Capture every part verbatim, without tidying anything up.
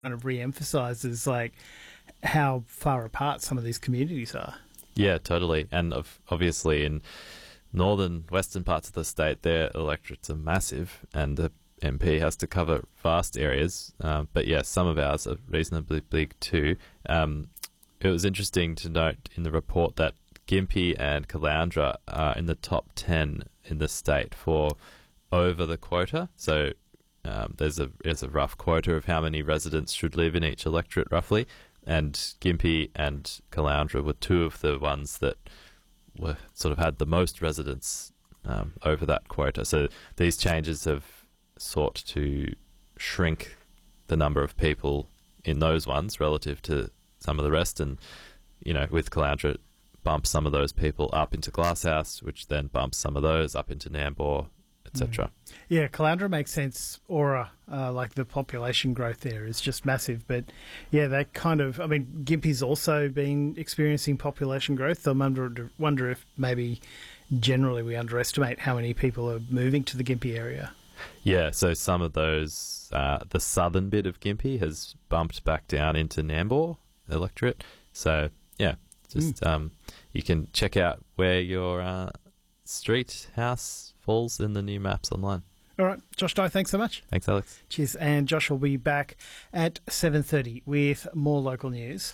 kind of re-emphasises like how far apart some of these communities are. Yeah, totally. And of, obviously in northern, western parts of the state, their electorates are massive and the M P has to cover vast areas. Um, but yeah, some of ours are reasonably big too. Um, it was interesting to note in the report that Gympie and Caloundra are in the top ten in the state for over the quota. So um, there's a there's a rough quota of how many residents should live in each electorate, roughly. And Gympie and Caloundra were two of the ones that were sort of had the most residents um, over that quota. So these changes have sought to shrink the number of people in those ones relative to some of the rest. And, you know, with Caloundra, bump some of those people up into Glasshouse, which then bumps some of those up into Nambour, et cetera. Mm. Yeah, Caloundra makes sense. Aura, uh, like the population growth there is just massive. But yeah, that kind of, I mean, Gympie's also been experiencing population growth. I wonder, wonder if maybe generally we underestimate how many people are moving to the Gympie area. Yeah, so some of those, uh, the southern bit of Gympie has bumped back down into Nambour electorate. So yeah, just mm. um, you can check out where your uh, street house falls in the new maps online. All right, Josh Dye, thanks so much. Thanks, Alex. Cheers. And Josh will be back at seven thirty with more local news.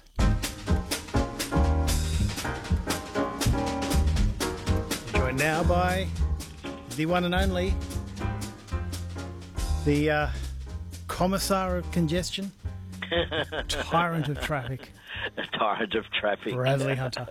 Joined now by the one and only, the uh, Commissar of Congestion, Tyrant of Traffic. Tyrant of Traffic. Bradley Hunter.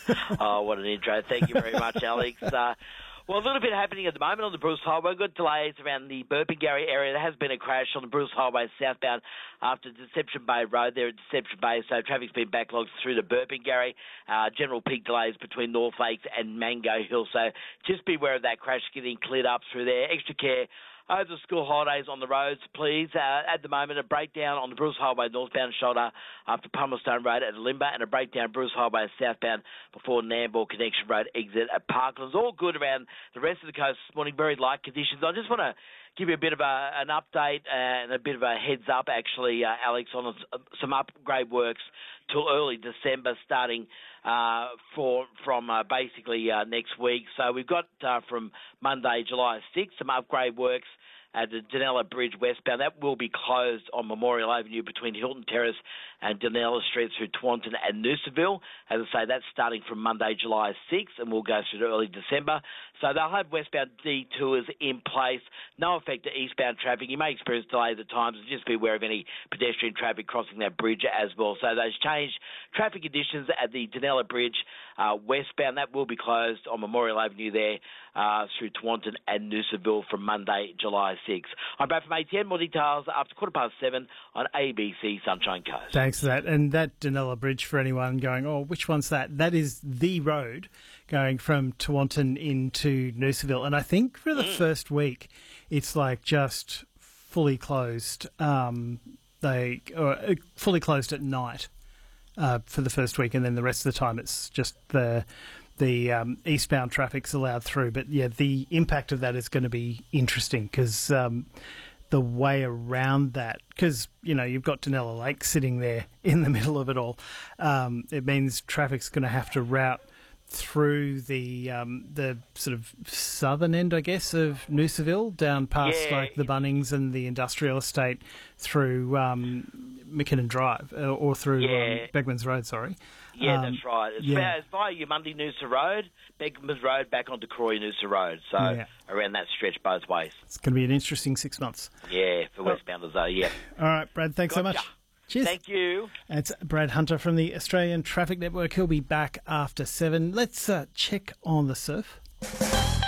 Oh, what an intro. Thank you very much, Alex. Uh, well, a little bit happening at the moment on the Bruce Highway. We've got delays around the Burpengary area. There has been a crash on the Bruce Highway southbound after Deception Bay Road there at Deception Bay, so traffic's been backlogged through the Burpengary. Uh, general peak delays between North Lakes and Mango Hill, so just be aware of that crash getting cleared up through there. Extra care over the school holidays on the roads, please. Uh, at the moment, a breakdown on the Bruce Highway northbound shoulder after Pumelstone Road at Limba, and a breakdown Bruce Highway southbound before Nambour Connection Road exit at Parklands. All good around the rest of the coast this morning, very light conditions. I just want to give you a bit of a, an update and a bit of a heads up, actually, uh, Alex, on some upgrade works till early December, starting uh, for from uh, basically uh, next week. So we've got uh, from Monday, July sixth, some upgrade works at the Dunella Bridge westbound. That will be closed on Memorial Avenue between Hilton Terrace and Dunella Street through Taunton and Noosaville. As I say, that's starting from Monday, July sixth, and will go through to early December. So they'll have westbound detours in place. No effect to eastbound traffic. You may experience delays at times, and just be aware of any pedestrian traffic crossing that bridge as well. So those changed traffic conditions at the Dunella Bridge uh, westbound, that will be closed on Memorial Avenue there uh, through Taunton and Noosaville from Monday, July sixth. I'm Brad from A T N. More details after quarter past seven on A B C Sunshine Coast. Thanks for that. And that Dunella Bridge, for anyone going, oh, which one's that? That is the road going from Taunton into Noosaville. And I think for the mm. first week, it's like just fully closed. Um, they or uh, fully closed at night uh, for the first week, and then the rest of the time it's just the the um, eastbound traffic's allowed through. But yeah, the impact of that is going to be interesting because um, the way around that, because you know you've got Dunella Lake sitting there in the middle of it all. Um, it means traffic's going to have to route through the um, the sort of southern end, I guess, of Noosaville, down past yeah. like the Bunnings and the industrial estate through um, McKinnon Drive uh, or through yeah. um, Begmans Road. Sorry. Yeah, um, that's right. It's, yeah. via, it's via your Mundy Noosa Road, Begmans Road, back onto Croy Noosa Road. So Yeah. around that stretch both ways. It's going to be an interesting six months. Yeah, for westbounders though. Yeah. All right, Brad. Thanks so Gotcha. much. Cheers. Thank you. It's Brad Hunter from the Australian Traffic Network. He'll be back after seven. Let's uh, check on the surf.